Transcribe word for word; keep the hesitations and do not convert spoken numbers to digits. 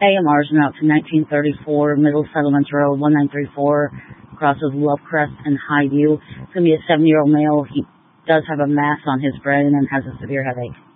A M R's been out to nineteen thirty-four, Middle Settlements Road, one nine three four, crosses Lovecrest and Highview. It's going to be a seven-year-old male. He does have a mass on his brain and has a severe headache.